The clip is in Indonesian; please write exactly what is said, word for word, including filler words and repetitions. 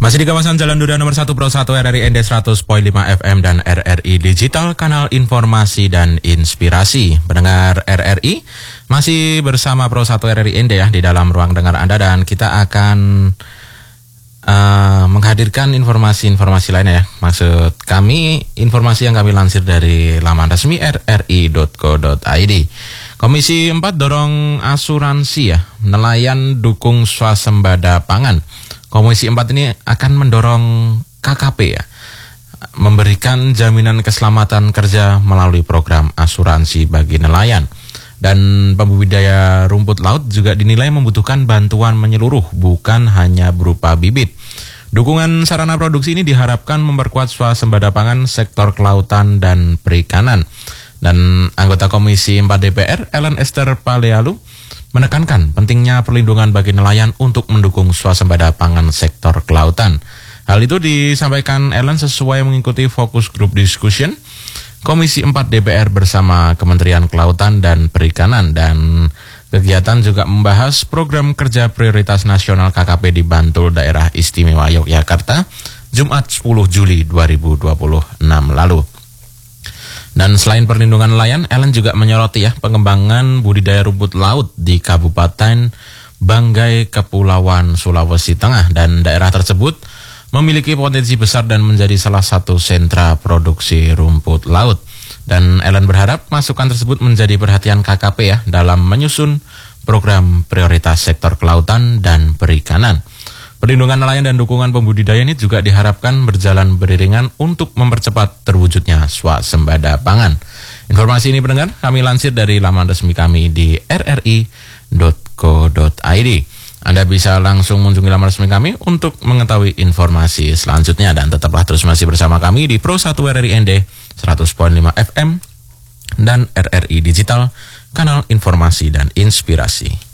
Masih di kawasan Jalan Duda nomor satu Pro satu R R I N D seratus koma lima F M dan R R I Digital, kanal informasi dan inspirasi. Pendengar R R I, masih bersama Pro satu R R I N D ya di dalam ruang dengar Anda, dan kita akan uh, menghadirkan informasi-informasi lainnya ya. Maksud kami, informasi yang kami lansir dari laman resmi r r i dot co dot i d. Komisi empat dorong asuransi ya, nelayan dukung swasembada pangan. Komisi empat ini akan mendorong K K P ya, memberikan jaminan keselamatan kerja melalui program asuransi bagi nelayan. Dan pembudidaya rumput laut juga dinilai membutuhkan bantuan menyeluruh, bukan hanya berupa bibit. Dukungan sarana produksi ini diharapkan memperkuat swasembada pangan sektor kelautan dan perikanan. Dan anggota Komisi empat D P R, Ellen Esther Palealu, menekankan pentingnya perlindungan bagi nelayan untuk mendukung swasembada pangan sektor kelautan. Hal itu disampaikan Ellen sesuai mengikuti fokus group discussion Komisi empat D P R bersama Kementerian Kelautan dan Perikanan, dan kegiatan juga membahas program kerja prioritas nasional K K P di Bantul Daerah Istimewa Yogyakarta Jumat sepuluh Juli dua ribu dua puluh enam lalu. Dan selain perlindungan nelayan, Ellen juga menyoroti ya pengembangan budidaya rumput laut di Kabupaten Banggai, Kepulauan Sulawesi Tengah, dan daerah tersebut memiliki potensi besar dan menjadi salah satu sentra produksi rumput laut. Dan Ellen berharap masukan tersebut menjadi perhatian K K P ya dalam menyusun program prioritas sektor kelautan dan perikanan. Perlindungan nelayan dan dukungan pembudidaya ini juga diharapkan berjalan beriringan untuk mempercepat terwujudnya swasembada pangan. Informasi ini pendengar kami lansir dari laman resmi kami di r r i dot co dot i d. Anda bisa langsung mengunjungi laman resmi kami untuk mengetahui informasi selanjutnya, dan tetaplah terus masih bersama kami di Pro satu R R I N D seratus koma lima F M dan R R I Digital, kanal informasi dan inspirasi.